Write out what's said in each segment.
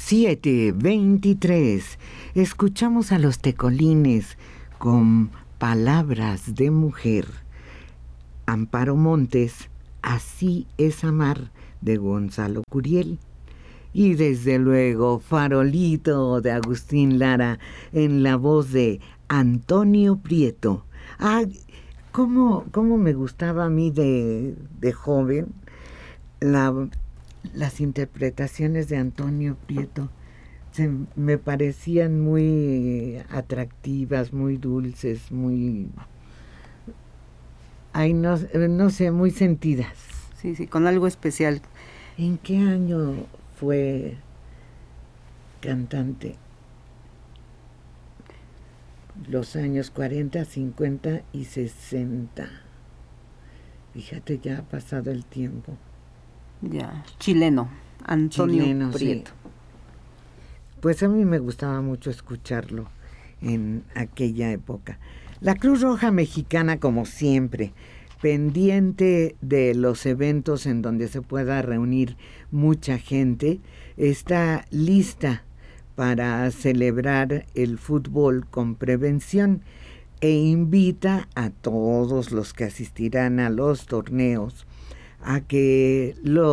7:23. Escuchamos a los Tecolines con Palabras de Mujer. Amparo Montes, Así es amar, de Gonzalo Curiel. Y desde luego, Farolito, de Agustín Lara, en la voz de Antonio Prieto. Ah, cómo me gustaba a mí de joven las interpretaciones de Antonio Prieto. Me parecían muy atractivas, muy dulces, muy... Ay, no sé, muy sentidas. Sí, con algo especial. ¿En qué año fue cantante? Los años 40, 50 y 60. Fíjate, ya ha pasado el tiempo. Ya, chileno, Antonio Prieto. Sí. Pues a mí me gustaba mucho escucharlo en aquella época. La Cruz Roja Mexicana, como siempre, pendiente de los eventos en donde se pueda reunir mucha gente, está lista para celebrar el fútbol con prevención e invita a todos los que asistirán a los torneos a que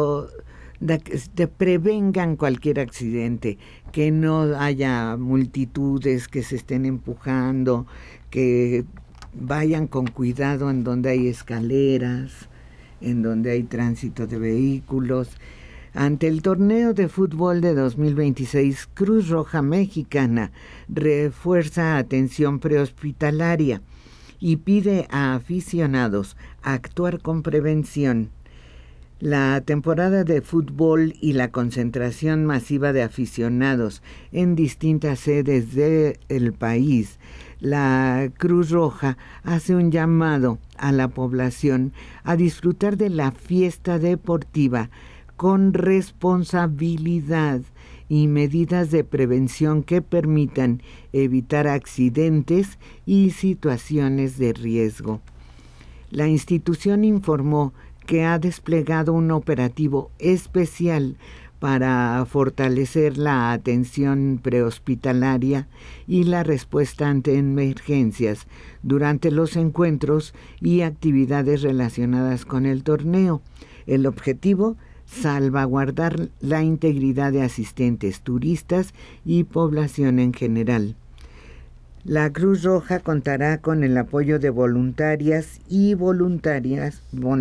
prevengan cualquier accidente, que no haya multitudes que se estén empujando, que vayan con cuidado en donde hay escaleras, en donde hay tránsito de vehículos. Ante el torneo de fútbol de 2026, Cruz Roja Mexicana refuerza atención prehospitalaria y pide a aficionados actuar con prevención. La temporada de fútbol y la concentración masiva de aficionados en distintas sedes del país, la Cruz Roja hace un llamado a la población a disfrutar de la fiesta deportiva con responsabilidad y medidas de prevención que permitan evitar accidentes y situaciones de riesgo. La institución informó que ha desplegado un operativo especial para fortalecer la atención prehospitalaria y la respuesta ante emergencias durante los encuentros y actividades relacionadas con el torneo. El objetivo: salvaguardar la integridad de asistentes, turistas y población en general. La Cruz Roja contará con el apoyo de voluntarias y voluntarios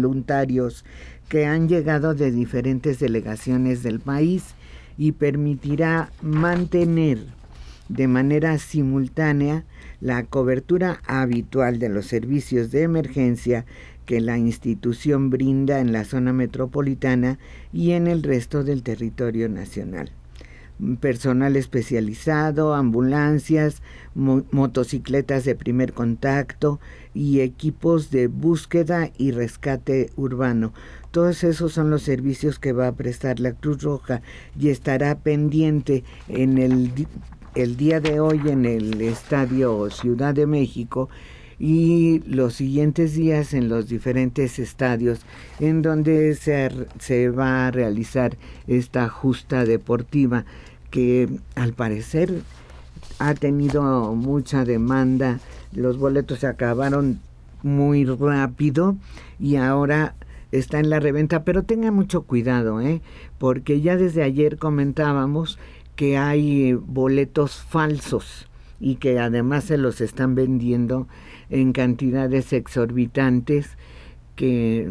que han llegado de diferentes delegaciones del país y permitirá mantener de manera simultánea la cobertura habitual de los servicios de emergencia que la institución brinda en la zona metropolitana y en el resto del territorio nacional. Personal especializado, ambulancias, motocicletas de primer contacto y equipos de búsqueda y rescate urbano. Todos esos son los servicios que va a prestar la Cruz Roja y estará pendiente en el día de hoy en el Estadio Ciudad de México y los siguientes días en los diferentes estadios en donde se va a realizar esta justa deportiva que al parecer ha tenido mucha demanda. Los boletos se acabaron muy rápido y ahora está en la reventa, pero tengan mucho cuidado, porque ya desde ayer comentábamos que hay boletos falsos y que además se los están vendiendo en cantidades exorbitantes que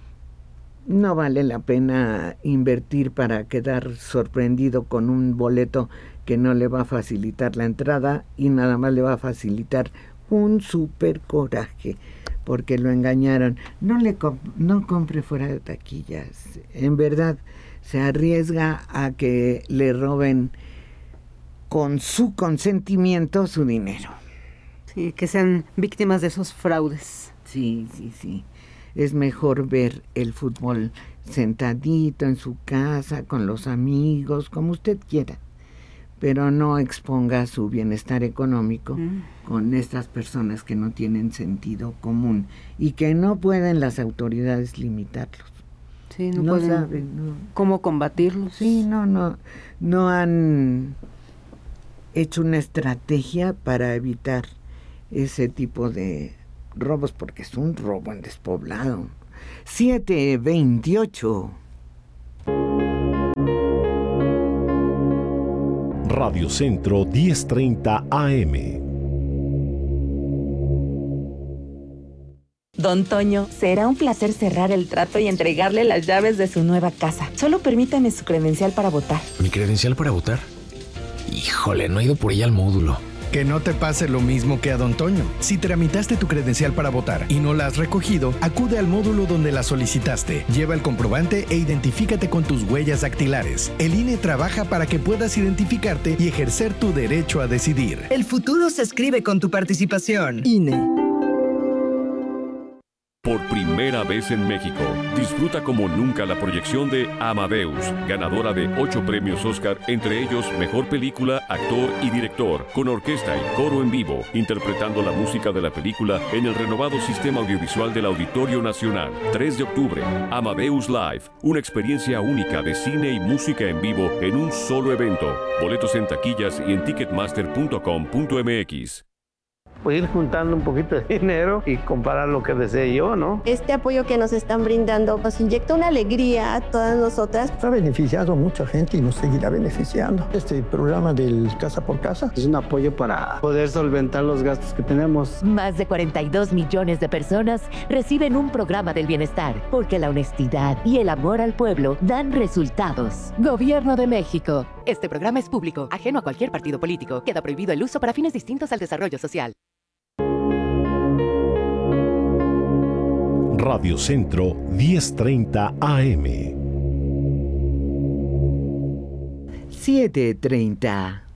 no vale la pena invertir para quedar sorprendido con un boleto que no le va a facilitar la entrada y nada más le va a facilitar un súper coraje porque lo engañaron. No compre fuera de taquillas. En verdad, se arriesga a que le roben con su consentimiento su dinero. Sí, que sean víctimas de esos fraudes. Sí. Es mejor ver el fútbol sentadito en su casa, con los amigos, como usted quiera, pero no exponga su bienestar económico con estas personas que no tienen sentido común y que no pueden las autoridades limitarlos. Sí, no pueden saben, no. cómo combatirlos. Sí, no han hecho una estrategia para evitar ese tipo de robos, porque es un robo en despoblado. 7:28. Radio Centro 1030 AM. Don Toño, será un placer cerrar el trato y entregarle las llaves de su nueva casa. Solo permítame su credencial para votar. ¿Mi credencial para votar? Híjole, no he ido por ella al módulo. Que no te pase lo mismo que a Don Toño. Si tramitaste tu credencial para votar y no la has recogido, acude al módulo donde la solicitaste. Lleva el comprobante e identifícate con tus huellas dactilares. El INE trabaja para que puedas identificarte y ejercer tu derecho a decidir. El futuro se escribe con tu participación. INE. Por primera vez en México, disfruta como nunca la proyección de Amadeus, ganadora de 8 premios Oscar, entre ellos Mejor Película, Actor y Director, con orquesta y coro en vivo, interpretando la música de la película en el renovado sistema audiovisual del Auditorio Nacional. 3 de octubre, Amadeus Live, una experiencia única de cine y música en vivo en un solo evento. Boletos en taquillas y en ticketmaster.com.mx. Pues ir juntando un poquito de dinero y comprar lo que desee yo, ¿no? Este apoyo que nos están brindando nos inyecta una alegría a todas nosotras. Ha beneficiado a mucha gente y nos seguirá beneficiando. Este programa del Casa por Casa es un apoyo para poder solventar los gastos que tenemos. Más de 42 millones de personas reciben un programa del bienestar, porque la honestidad y el amor al pueblo dan resultados. Gobierno de México. Este programa es público, ajeno a cualquier partido político. Queda prohibido el uso para fines distintos al desarrollo social. Radio Centro 1030 AM. 7:30.